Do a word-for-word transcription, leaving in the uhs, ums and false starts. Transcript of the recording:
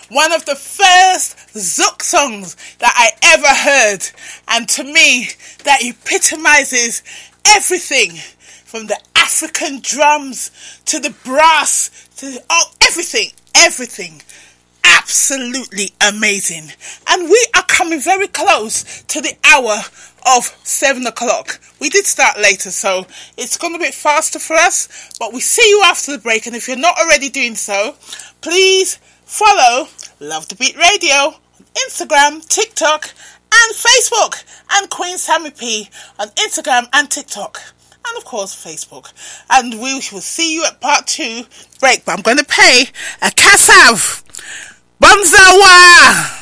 one of the first Zouk songs that I ever heard. And to me, that epitomizes everything from the African drums to the brass to oh, everything, everything. Absolutely amazing. And we are coming very close to the hour of seven o'clock. We did start later, so it's gone a bit faster for us, but we see you after the break. And if you're not already doing so, please follow Love the Beat Radio on Instagram, TikTok and Facebook, and Queen Sammy P on Instagram and TikTok, and of course Facebook. And we will see you at part two break, but I'm going to pay a Kassav Bonzawa.